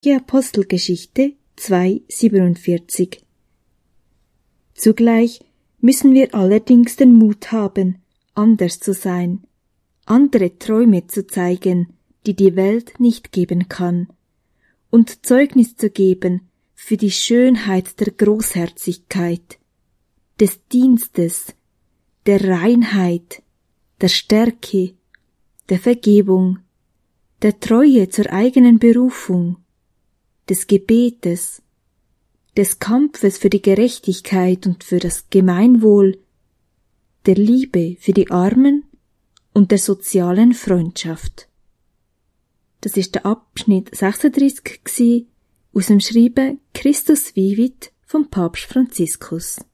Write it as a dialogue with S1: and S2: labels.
S1: Die Apostelgeschichte 2,47. Zugleich müssen wir allerdings den Mut haben, anders zu sein, andere Träume zu zeigen, die die Welt nicht geben kann, und Zeugnis zu geben für die Schönheit der Großherzigkeit, des Dienstes, der Reinheit, der Stärke, der Vergebung, der Treue zur eigenen Berufung, des Gebetes, des Kampfes für die Gerechtigkeit und für das Gemeinwohl, der Liebe für die Armen und der sozialen Freundschaft. Das ist der Abschnitt 36 aus dem Schreiben Christus Vivit vom Papst Franziskus.